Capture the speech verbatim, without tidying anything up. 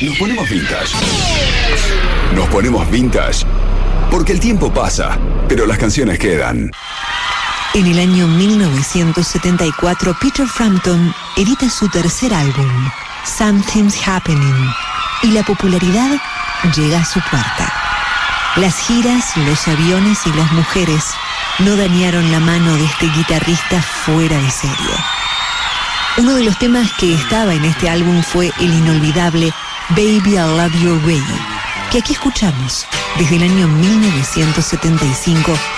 Nos ponemos vintage. Nos ponemos vintage porque el tiempo pasa, pero las canciones quedan. En el año mil novecientos setenta y cuatro, Peter Frampton edita su tercer álbum, Something's Happening, y la popularidad llega a su puerta. Las giras, los aviones y las mujeres no dañaron la mano de este guitarrista fuera de serie. Uno de los temas que estaba en este álbum fue el inolvidable Baby I Love Your Way, que aquí escuchamos desde el año mil novecientos setenta y cinco